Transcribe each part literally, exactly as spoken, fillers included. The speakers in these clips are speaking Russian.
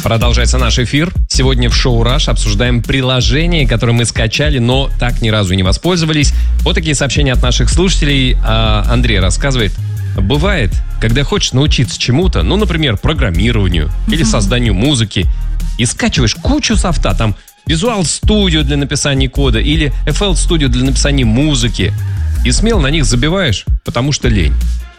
Продолжается наш эфир. Сегодня в шоу Rush обсуждаем приложение, которое мы скачали, но так ни разу не воспользовались. Вот такие сообщения от наших слушателей. А Андрей рассказывает. Бывает, когда хочешь научиться чему-то, ну, например, программированию mm-hmm. или созданию музыки, и скачиваешь кучу софта, там Visual Studio для написания кода или эф эл Studio для написания музыки, и смело на них забиваешь, потому что лень.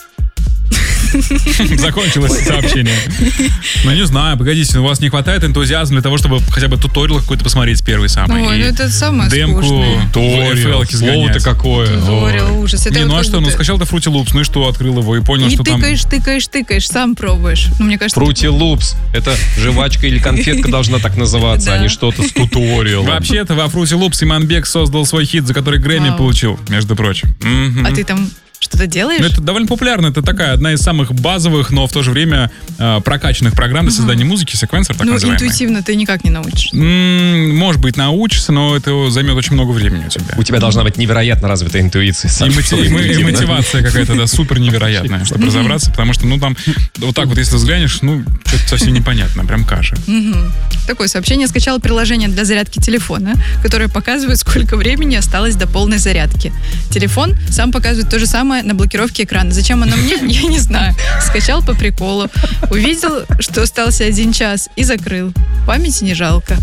Закончилось сообщение. Ну, не знаю, погодите, у вас не хватает энтузиазма для того, чтобы хотя бы туториал какой-то посмотреть первый самый. Ой, ну это самое демку, скучное. Туториал, слово-то какое. Туториал, ужас. Это не, ну а вот что, ну скачал ты Fruity Loops, ну и что, открыл его и понял, и что там... И тыкаешь, тыкаешь, тыкаешь, сам пробуешь. Ну, мне кажется... Fruity Loops. Это жвачка или конфетка должна так называться, а не что-то с туториалом. Вообще-то во Fruity Loops Иманбек создал свой хит, за который Грэмми получил, между прочим. А ты там... Что-то делаешь? Ну, это довольно популярно. Это такая одна из самых базовых, но в то же время э, прокачанных программ для создания музыки, секвенсор, так ну, называемый. Ну, интуитивно ты никак не научишься. М-м, может быть, научишься, но это займет очень много времени у тебя. У тебя должна быть невероятно развитая интуиция. И, мотив, и, и мотивация какая-то, да, супер невероятная, чтобы разобраться, потому что, ну, там, вот так вот, если взглянешь, ну, что-то совсем непонятно, прям каша. Такое сообщение. Скачала приложение для зарядки телефона, которое показывает, сколько времени осталось до полной зарядки. Телефон сам показывает то же самое на блокировке экрана. Зачем оно мне, я не знаю. Скачал по приколу. Увидел, что остался один час и закрыл. Памяти не жалко.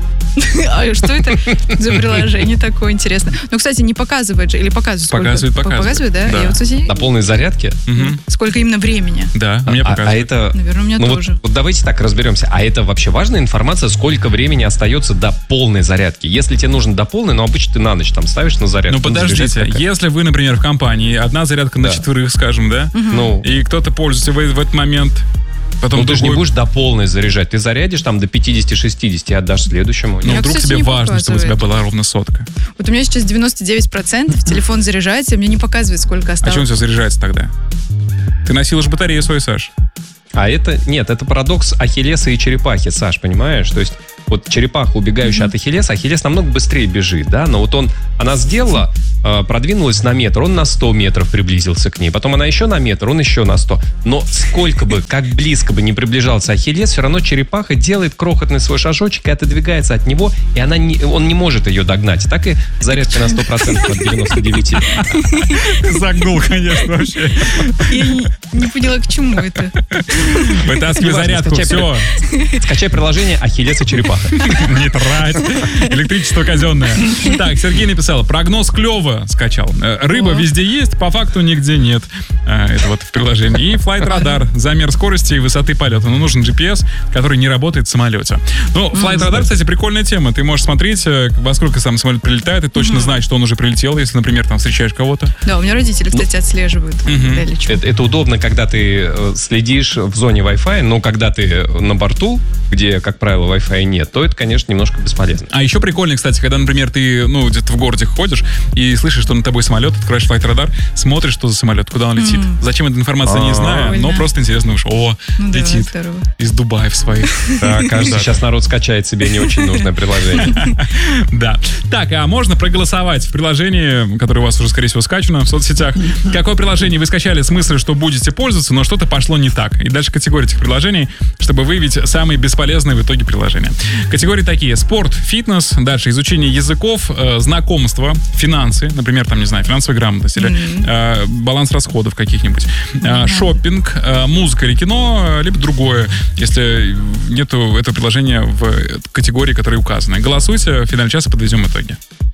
А что это за приложение такое интересное? Ну, кстати, не показывает же, или показывает? Сколько? Показывает, показывает. Показывает, да? да. Я вот, кстати, на полной зарядке? Угу. Сколько именно времени? Да, у меня а, показывает. А это... Наверное, у меня ну тоже. Вот, вот давайте так разберемся. А это вообще важная информация, сколько времени остается до полной зарядки? Если тебе нужно до полной, ну, обычно ты на ночь там ставишь на зарядку. Ну, подождите, если вы, например, в компании, одна зарядка да. на четверых, скажем, да? Угу. Ну, и кто-то пользуется в, в этот момент... Потом ну, ты другой... же не будешь до полной заряжать. Ты зарядишь там до пятьдесят-шестьдесят и отдашь следующему. Ну, Я, вдруг кстати, тебе важно, чтобы у тебя была ровно сотка. Вот у меня сейчас девяносто девять процентов, телефон заряжается, мне не показывает, сколько осталось. А что он у тебя заряжается тогда? Ты носилась батарею свою, Саш? А это, нет, это парадокс Ахиллеса и черепахи, Саш, понимаешь? То есть вот черепаха, убегающая mm-hmm. от Ахиллеса, Ахиллес намного быстрее бежит, да? Но вот он, она сделала, э, продвинулась на метр, он на сто метров приблизился к ней. Потом она еще на метр, он еще на сто. Но сколько бы, как близко бы не приближался Ахиллес, все равно черепаха делает крохотный свой шажочек и отодвигается от него, и она не, он не может ее догнать. Так и зарядка на сто процентов от девяноста девяти. Загнул, конечно, вообще. Я не поняла, к чему это. Вытаскивай зарядку, все. Скачай приложение «Ахиллес и черепаха». Не трать. Электричество казенное. Так, Сергей написал, прогноз клево скачал. Рыба везде есть, по факту нигде нет. Это вот в приложении. И Flight Radar, замер скорости и высоты полета. Но нужен джи пи эс, который не работает в самолете. Ну, Flight Radar, кстати, прикольная тема. Ты можешь смотреть, во сколько сам самолет прилетает, и точно знать, что он уже прилетел, если, например, там встречаешь кого-то. Да, у меня родители, кстати, отслеживают. Это, это удобно, когда ты следишь в зоне Wi-Fi, но когда ты на борту, где, как правило, Wi-Fi нет, то это, конечно, немножко бесполезно. А еще прикольно, кстати, когда, например, ты, ну, где-то в городе ходишь и слышишь, что над тобой самолет, открываешь Flight Radar, смотришь, что за самолет, куда он летит. Mm. Зачем эта информация, не знаю, но просто интересно уж. О, ну, летит да, из Дубаев своих. Да, кажется, сейчас народ скачает себе не очень нужное приложение. Да. Так, а можно проголосовать в приложении, которое у вас уже, скорее всего, скачано в соцсетях. Какое приложение вы скачали с мыслью, что будете пользоваться, но что-то пошло не так. И дальше категории этих приложений, чтобы выявить самые бесполезные в итоге приложения. Категории такие: спорт, фитнес, дальше изучение языков, э, знакомство, финансы, например, там, не знаю, финансовая грамотность или mm-hmm. э, баланс расходов каких-нибудь, э, mm-hmm. шопинг, э, музыка или кино, либо другое, если нету этого приложения в категории, которые указаны. Голосуйте, в финале часа подведем итоги.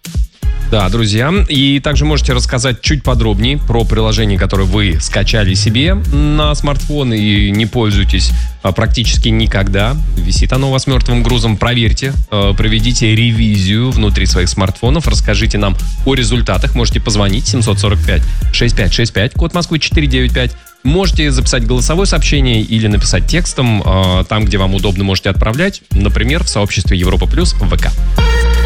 Да, друзья, и также можете рассказать чуть подробнее про приложение, которое вы скачали себе на смартфон и не пользуетесь практически никогда. Висит оно у вас мертвым грузом. Проверьте, проведите ревизию внутри своих смартфонов, расскажите нам о результатах. Можете позвонить семь сорок пять шестьдесят пять шестьдесят пять, код Москвы четыреста девяносто пять. Можете записать голосовое сообщение или написать текстом, там, где вам удобно, можете отправлять, например, в сообществе Европа Плюс в ВК.